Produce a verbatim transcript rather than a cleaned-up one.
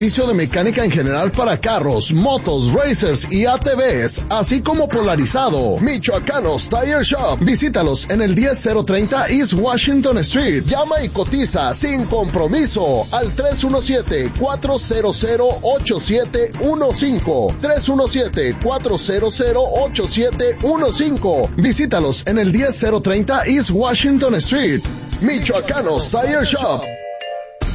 Servicio de mecánica en general para carros, motos, racers y A T Vs, así como polarizado. Michoacanos Tire Shop. Visítalos en el diez mil treinta East Washington Street. Llama y cotiza sin compromiso al tres uno siete, cuatro cero cero, ocho siete uno cinco. tres uno siete, cuatro cero cero, ocho siete uno cinco. Visítalos en el diez mil treinta East Washington Street. Michoacanos Tire Shop.